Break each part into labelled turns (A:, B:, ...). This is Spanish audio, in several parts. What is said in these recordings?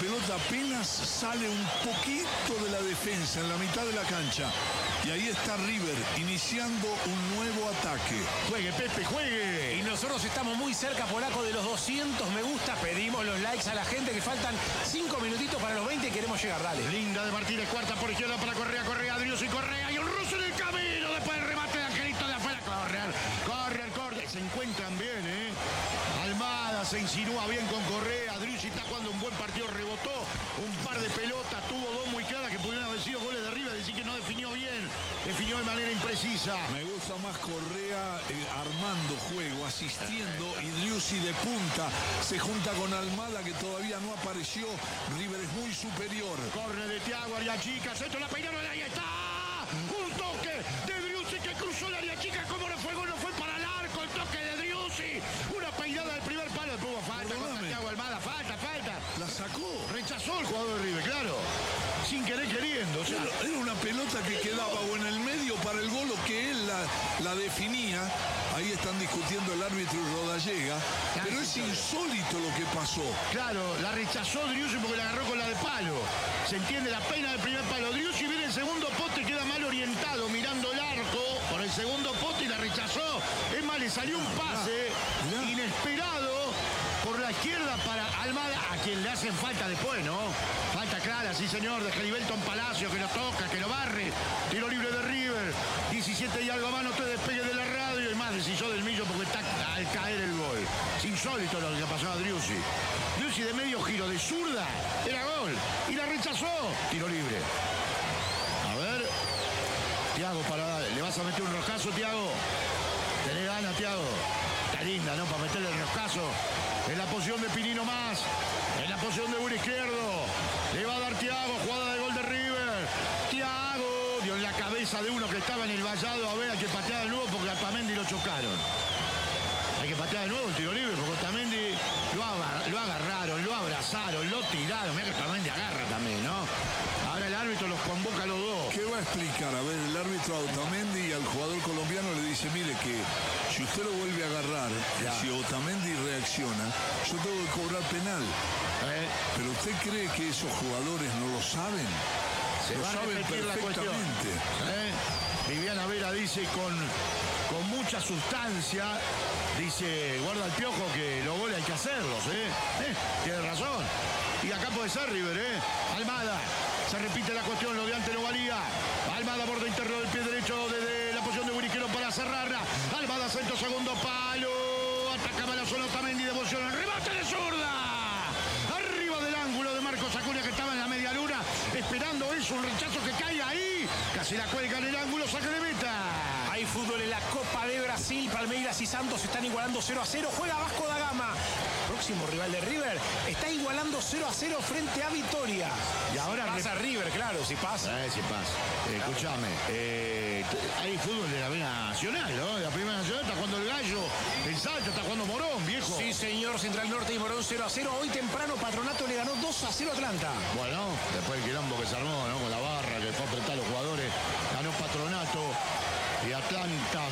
A: pelota apenas sale un poquito de la defensa en la mitad de la cancha. Y ahí está River iniciando un nuevo ataque.
B: Juegue, Pepe, juegue.
C: Y nosotros estamos muy cerca, Polaco, de los 200 me gusta. Pedimos los likes a la gente, que faltan 5 minutitos para los 20 y queremos llegar. Dale.
B: Linda de Martínez, cuarta por izquierda para Correa, Driussi, Correa y un ruso en el camino. Después el remate de Angelito de afuera. Corre. Se encuentran bien, ¿eh? Almada se insinúa bien con Correa. Driussi está jugando un buen partido, rebotó un par de pelotas, tuvo dos muy claras que pudieron haber sido goles de River, decir que no definió bien, definió de manera imprecisa.
A: Me gusta más Correa armando juego, asistiendo, y Driussi de punta se junta con Almada, que todavía no apareció. River es muy superior.
B: Corre de Thiago, área chica, centro, la peinaron, ahí está. Un toque de Driussi que cruzó el área chica, como no fue gol, no fue para el arco, el toque de Driussi. Una peinada del primer palo, después hubo falta contra Thiago Almada, falta.
A: La sacó.
B: Rechazó el jugador de River, claro. Sin querer queriendo. O sea,
A: era una pelota que quedaba o en el medio para el gol o que él la definía. Ahí están discutiendo el árbitro y Rodallega. Pero es insólito lo que pasó.
B: Claro, la rechazó Driussi porque la agarró con la de palo. Se entiende, la peina del primer palo. Driussi viene el segundo poste, queda mal orientado, mirando el arco por el segundo poste y la rechazó. Es más, le salió un pase inesperado por la izquierda para Almada, a quien le hacen falta después, ¿no? Falta clara, sí señor, de Gelibelton Palacio, que lo toca, que lo barre. Tiro libre de River. 17 y algo más, no te despegues de la radio. Y más, deshizo del Millo porque está al caer el gol. Es insólito lo que pasó a Driussi. Driussi de medio giro, de zurda, era gol. Y la rechazó. Tiro libre. A ver. Thiago, ¿le vas a meter un roscazo, Thiago? Tenés ganas, Thiago. Está linda, ¿no? Para meterle el roscazo. En la posición de Pinino más. En la posición de Buri izquierdo. Le va a dar Thiago. Jugada de gol de River. Thiago dio en la cabeza de uno que estaba en el vallado. A ver, hay que patear de nuevo porque a Otamendi lo chocaron. Hay que patear de nuevo el tiro libre porque Otamendi lo agarraron, lo abrazaron, lo tiraron. Mira que Otamendi agarra también, ¿no? Ahora el árbitro los convoca a los dos.
A: ¿Qué va a explicar? A ver, el árbitro a Otamendi y al jugador colombiano le dice, mire que si usted lo vuelve a agarrar, si Otamendi reacciona, yo tengo que cobrar penal. Pero ¿usted cree que esos jugadores no lo saben?
B: Se
A: lo
B: va
A: saben
B: a repetir la cuestión. Viviana Vera dice con mucha sustancia, dice, guarda el Piojo que los goles hay que hacerlos, tiene razón. Y acá puede ser River, Almada, se repite la cuestión, lo de antes no valía. Almada, borde interno del pie derecho desde la posición de Buriquero para cerrarla. Almada, centro, segundo palo, atacaba la zona Otamendi, devoción, el remate de zurda. Arriba del ángulo de Marcos Acuña, que estaba en la media luna, esperando eso, un rechazo que cae ahí. Casi la cuelga en el ángulo, saque de meta.
C: Hay fútbol en la Copa de Brasil. Palmeiras y Santos están igualando 0-0. Juega Vasco da Gama. Próximo rival de River está igualando 0-0 frente a Vitória. Y ahora pasa River, claro, si pasa.
B: Si pasa. Escúchame. Hay fútbol de la B Nacional, ¿no? De la Primera Nacional está jugando el Gallo. En Salta está jugando Morón, viejo.
C: Sí, señor. Central Norte y Morón 0-0. Hoy temprano Patronato le ganó 2-0 a Atlanta.
B: Bueno, después el quilombo que se armó, ¿no? Con la barra, que fue a apretar a los jugadores. Ganó Patronato. Y Atlanta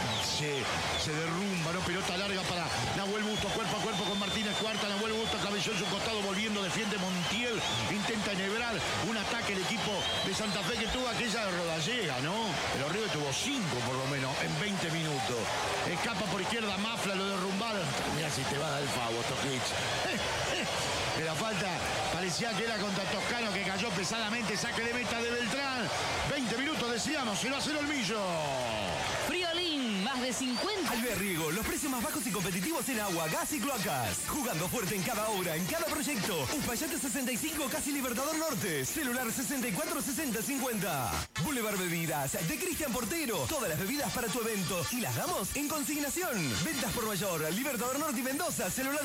B: se derrumba, ¿no? Pelota larga para Nahuel Busto, cuerpo a cuerpo con Martínez Cuarta. Nahuel Busto cabezó en su costado, volviendo, defiende Montiel. Intenta enhebrar un ataque el equipo de Santa Fe que tuvo aquella de Rodallega, ¿no? Pero River tuvo 5 por lo menos en 20 minutos. Escapa por izquierda, Mafla, lo derrumbaron. Mirá si te va a dar el favo, Tokic. De la falta parecía que era contra Toscano, que cayó pesadamente, saque de meta de Beltrán. 20 minutos decíamos, 0-0 el Millo.
D: Friolín, más de 50.
E: Alberriego, los precios más bajos y competitivos en agua, gas y cloacas. Jugando fuerte en cada obra, en cada proyecto. Uspallate 65, casi Libertador Norte. Celular 646050. Boulevard Bebidas, de Cristian Portero. Todas las bebidas para tu evento. Y las damos en consignación. Ventas por mayor, Libertador Norte y Mendoza. Celular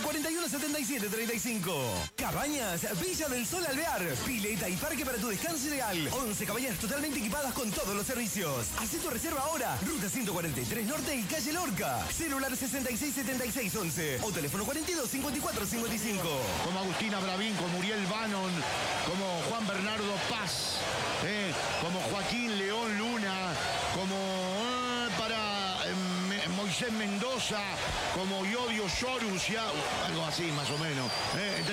E: 417735. Cabañas, Villa del Sol Alvear. Pileta y parque para tu descanso ideal. 11 cabañas totalmente equipadas con todos los servicios. Haz tu reserva ahora. Ruta 143 Norte y calle Lorca. Celular 667611 o teléfono 425455.
B: Como Agustina Bravín, como Muriel Bannon, como Juan Bernardo Paz, como Joaquín León Luna, como Moisés Mendoza, como Yodio Sorus, algo así más o menos.